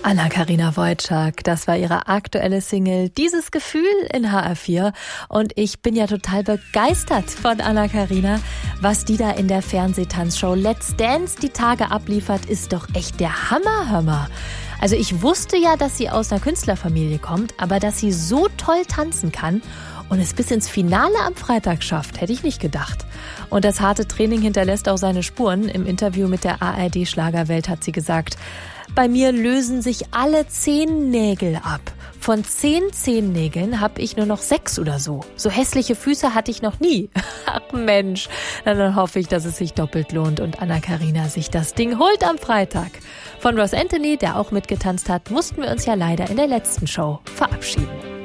Anna-Karina Wojcik, das war ihre aktuelle Single Dieses Gefühl in HR4 und ich bin ja total begeistert von Anna-Karina. Was die da in der Fernsehtanzshow Let's Dance die Tage abliefert, ist doch echt der Hammer. Also ich wusste ja, dass sie aus einer Künstlerfamilie kommt, aber dass sie so toll tanzen kann und es bis ins Finale am Freitag schafft, hätte ich nicht gedacht. Und das harte Training hinterlässt auch seine Spuren. Im Interview mit der ARD-Schlagerwelt hat sie gesagt: Bei mir lösen sich alle Zehennägel ab. Von 10 Zehennägeln habe ich nur noch 6 oder so. So hässliche Füße hatte ich noch nie. Ach Mensch, dann hoffe ich, dass es sich doppelt lohnt und Anna-Karina sich das Ding holt am Freitag. Von Ross Anthony, der auch mitgetanzt hat, mussten wir uns ja leider in der letzten Show verabschieden.